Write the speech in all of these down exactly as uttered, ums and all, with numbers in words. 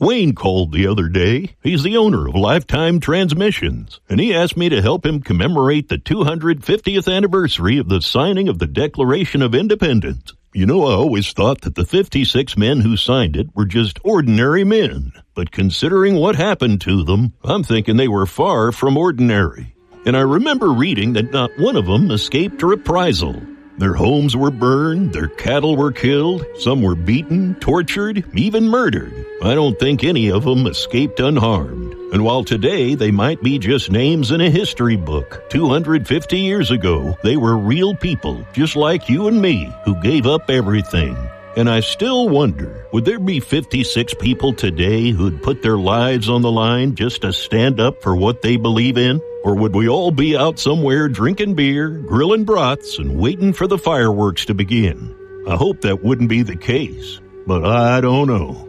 Wayne called the other day. He's the owner of Lifetime Transmissions, and he asked me to help him commemorate the two hundred fiftieth anniversary of the signing of the Declaration of Independence. You know, I always thought that the fifty-six men who signed it were just ordinary men. But considering what happened to them, I'm thinking they were far from ordinary. And I remember reading that not one of them escaped reprisal. Their homes were burned, their cattle were killed, some were beaten, tortured, even murdered. I don't think any of them escaped unharmed. And while today they might be just names in a history book, two hundred fifty years ago, they were real people, just like you and me, who gave up everything. And I still wonder, would there be fifty-six people today who'd put their lives on the line just to stand up for what they believe in? Or would we all be out somewhere drinking beer, grilling brats, and waiting for the fireworks to begin? I hope that wouldn't be the case, but I don't know.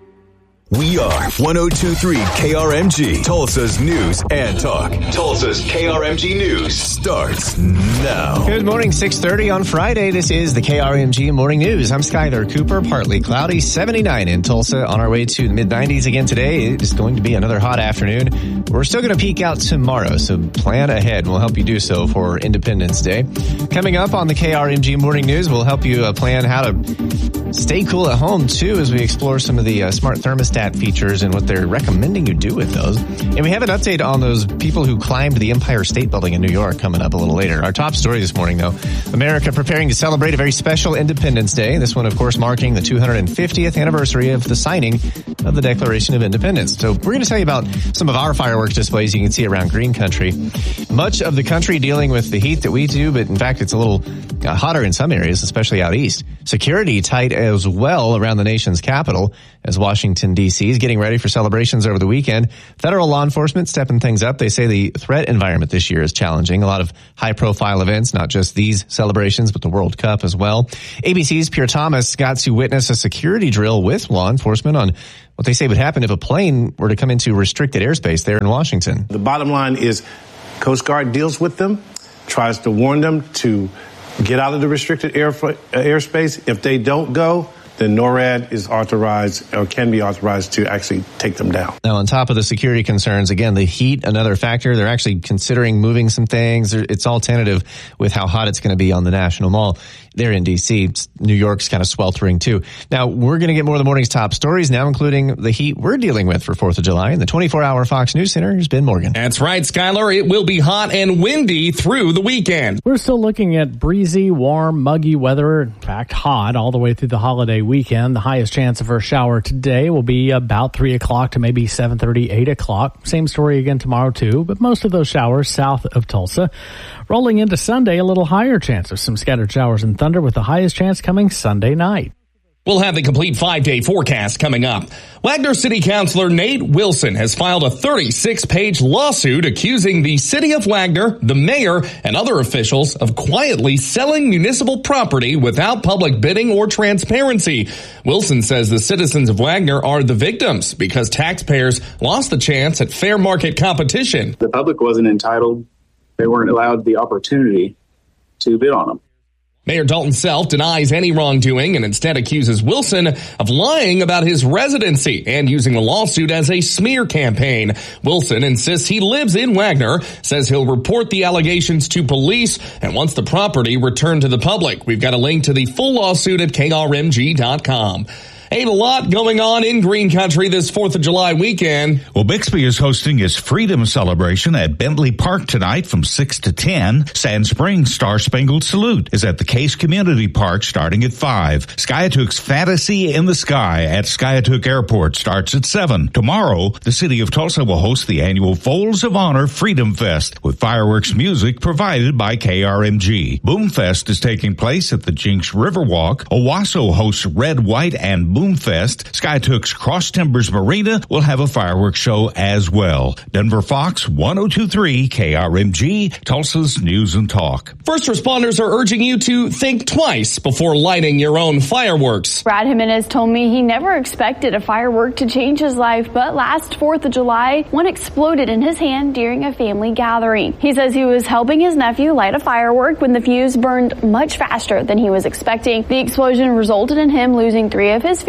We are one oh two point three K R M G, Tulsa's News and Talk. Tulsa's K R M G News starts now. Good morning, six thirty on Friday. This is the K R M G Morning News. I'm Skyler Cooper, partly cloudy, seventy-nine in Tulsa, on our way to the mid nineties again today. It's going to be another hot afternoon. We're still going to peak out tomorrow, so plan ahead. We'll help you do so for Independence Day. Coming up on the K R M G Morning News, we'll help you uh, plan how to stay cool at home, too, as we explore some of the uh, smart thermostat features and what they're recommending you do with those. And we have an update on those people who climbed the Empire State Building in New York coming up a little later. Our top story this morning, though, America preparing to celebrate a very special Independence Day. This one, of course, marking the two hundred fiftieth anniversary of the signing of the Declaration of Independence. So we're going to tell you about some of our fireworks displays you can see around Green Country. Much of the country dealing with the heat that we do, but in fact, it's a little uh, hotter in some areas, especially out east. Security tight as well around the nation's capital as Washington, D C is getting ready for celebrations over the weekend. Federal law enforcement stepping things up. They say the threat environment this year is challenging. A lot of high-profile events, not just these celebrations, but the World Cup as well. A B C's Pierre Thomas got to witness a security drill with law enforcement on what they say would happen if a plane were to come into restricted airspace there in Washington. The bottom line is Coast Guard deals with them, tries to warn them to get out of the restricted air, airspace. If they don't go, then NORAD is authorized or can be authorized to actually take them down. Now, on top of the security concerns, again, the heat, another factor. They're actually considering moving some things. It's all tentative with how hot it's going to be on the National Mall there in D C. New York's kind of sweltering, too. Now, we're going to get more of the morning's top stories now, including the heat we're dealing with for fourth of July. In the twenty-four hour Fox News Center, here's Ben Morgan. That's right, Skyler. It will be hot and windy through the weekend. We're still looking at breezy, warm, muggy weather. In fact, hot all the way through the holiday weekend. The highest chance of a shower today will be about three o'clock to maybe seven thirty, eight o'clock. Same story again tomorrow, too, but most of those showers south of Tulsa. Rolling into Sunday, a little higher chance of some scattered showers and thunder, with the highest chance coming Sunday night. We'll have the complete five-day forecast coming up. Wagner City Councilor Nate Wilson has filed a thirty-six page lawsuit accusing the city of Wagner, the mayor, and other officials of quietly selling municipal property without public bidding or transparency. Wilson says the citizens of Wagner are the victims because taxpayers lost the chance at fair market competition. The public wasn't entitled. They weren't allowed the opportunity to bid on them. Mayor Dalton Self denies any wrongdoing and instead accuses Wilson of lying about his residency and using the lawsuit as a smear campaign. Wilson insists he lives in Wagner, says he'll report the allegations to police and wants the property returned to the public. We've got a link to the full lawsuit at K R M G dot com. Ain't a lot going on in Green Country this fourth of July weekend. Well, Bixby is hosting its Freedom Celebration at Bentley Park tonight from six to ten. Sand Springs Star Spangled Salute is at the Case Community Park starting at five. Skiatook's Fantasy in the Sky at Skiatook Airport starts at seven. Tomorrow, the city of Tulsa will host the annual Folds of Honor Freedom Fest with fireworks music provided by K R M G. Boom Fest is taking place at the Jinx Riverwalk. Owasso hosts Red, White, and Boom Fest. Skytook's Cross Timbers Marina will have a fireworks show as well. Denver Fox one oh two point three K R M G, Tulsa's News and Talk. First responders are urging you to think twice before lighting your own fireworks. Brad Jimenez told me he never expected a firework to change his life, but last fourth of July, one exploded in his hand during a family gathering. He says he was helping his nephew light a firework when the fuse burned much faster than he was expecting. The explosion resulted in him losing three of his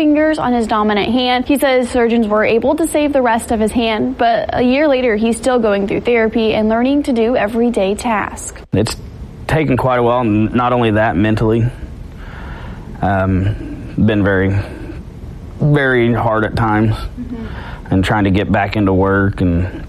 fingers on his dominant hand. He says surgeons were able to save the rest of his hand, but a year later, he's still going through therapy and learning to do everyday tasks. It's taken quite a while, not only that, mentally. Um, been very, very hard at times, mm-hmm. and trying to get back into work and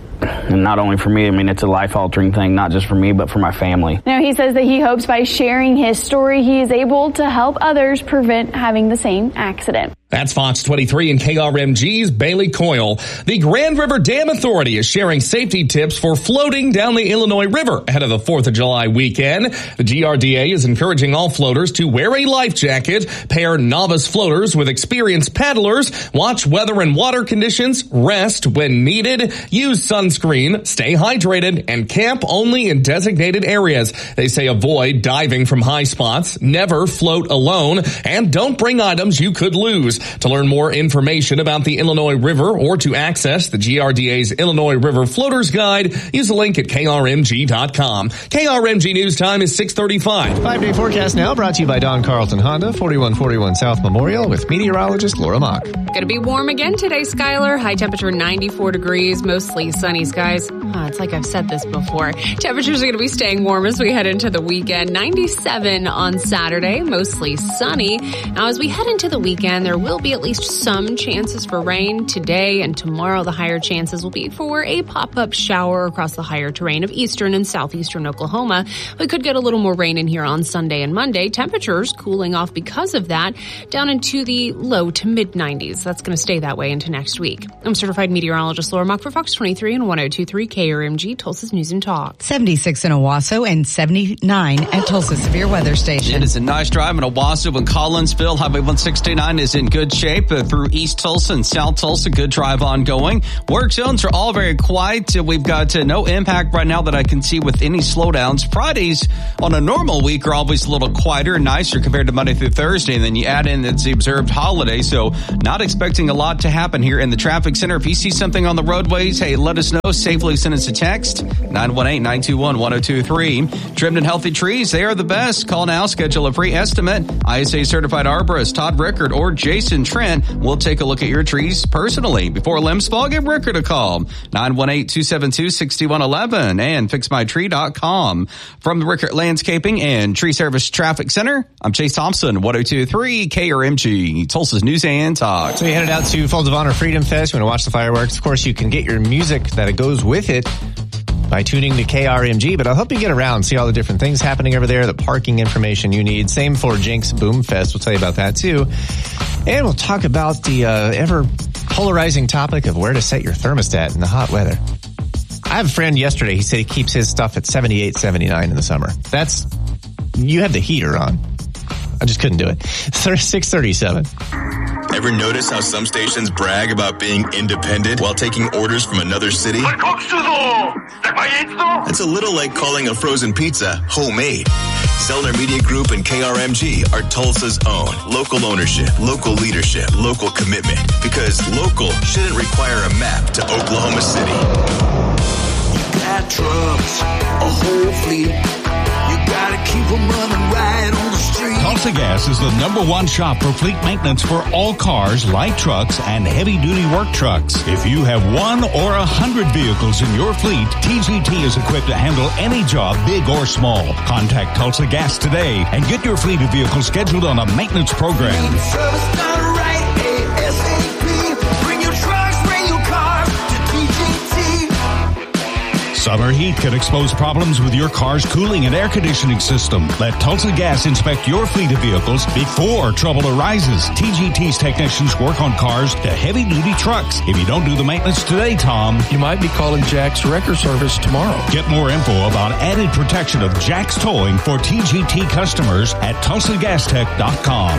And not only for me, I mean, it's a life-altering thing, not just for me, but for my family. Now, he says that he hopes by sharing his story, he is able to help others prevent having the same accident. That's Fox twenty-three and K R M G's Bailey Coyle. The Grand River Dam Authority is sharing safety tips for floating down the Illinois River ahead of the fourth of July weekend. The G R D A is encouraging all floaters to wear a life jacket, pair novice floaters with experienced paddlers, watch weather and water conditions, rest when needed, use sunscreen, stay hydrated, and camp only in designated areas. They say avoid diving from high spots, never float alone, and don't bring items you could lose. To learn more information about the Illinois River or to access the G R D A's Illinois River Floaters Guide, use the link at K R M G dot com. K R M G News Time is six thirty-five. Five-day forecast now brought to you by Don Carlton Honda, forty-one forty-one South Memorial, with meteorologist Laura Mock. Going to be warm again today, Skylar. High temperature ninety-four degrees, mostly sunny skies. Oh, it's like I've said this before. Temperatures are going to be staying warm as we head into the weekend. ninety-seven on Saturday, mostly sunny. Now, as we head into the weekend, there will be at least some chances for rain today and tomorrow. The higher chances will be for a pop-up shower across the higher terrain of eastern and southeastern Oklahoma. We could get a little more rain in here on Sunday and Monday. Temperatures cooling off because of that down into the low to mid nineties. That's going to stay that way into next week. I'm certified meteorologist Laura Mock for Fox twenty-three and one oh two point three K R M G, Tulsa's News and Talk. seventy-six in Owasso and seventy-nine at Tulsa Severe Weather Station. It is a nice drive in Owasso and Collinsville. Highway one sixty-nine is in good shape uh, through East Tulsa and South Tulsa. Good drive ongoing. Work zones are all very quiet. Uh, we've got uh, no impact right now that I can see with any slowdowns. Fridays on a normal week are always a little quieter and nicer compared to Monday through Thursday. And then you add in it's the observed holiday. So not expecting a lot to happen here in the traffic center. If you see something on the roadways, hey, let us know. Safely send us a text. nine one eight, nine two one, one oh two three. Trimmed and healthy trees, they are the best. Call now, schedule a free estimate. I S A certified arborist Todd Rickard or Jason Trent will take a look at your trees personally. Before limbs fall, give Rickard a call. nine one eight, two seven two, six one one one and fix my tree dot com. From the Rickard Landscaping and Tree Service Traffic Center, I'm Chase Thompson, one oh two point three K R M G, Tulsa's News and Talk. So we headed out to Folds of Honor Freedom Fest. You want to watch the fireworks. Of course, you can get your music that goes with it by tuning to K R M G, but I'll help you get around, see all the different things happening over there, the parking information you need. Same for Jinx Boom Fest. We'll tell you about that too. And we'll talk about the uh, ever polarizing topic of where to set your thermostat in the hot weather. I have a friend yesterday, he said he keeps his stuff at seventy-eight, seventy-nine in the summer. That's, you have the heater on. I just couldn't do it. six thirty-seven. Ever notice how some stations brag about being independent while taking orders from another city? It's a little like calling a frozen pizza homemade. Zellner Media Group and K R M G are Tulsa's own. Local ownership, local leadership, local commitment. Because local shouldn't require a map to Oklahoma City. You got trucks, a whole fleet. You gotta keep them running right on the street. Tulsa Gas is the number one shop for fleet maintenance for all cars, light trucks, and heavy-duty work trucks. If you have one or a hundred vehicles in your fleet, T G T is equipped to handle any job, big or small. Contact Tulsa Gas today and get your fleet of vehicles scheduled on a maintenance program. Service done right, A S A P. Bring your trucks, bring your cars to T G T. Summer heat can expose problems with your car's cooling and air conditioning system. Let Tulsa Gas inspect your fleet of vehicles before trouble arises. T G T's technicians work on cars to heavy-duty trucks. If you don't do the maintenance today, Tom, you might be calling Jack's Wrecker Service tomorrow. Get more info about added protection of Jack's Towing for T G T customers at tulsa gas tech dot com.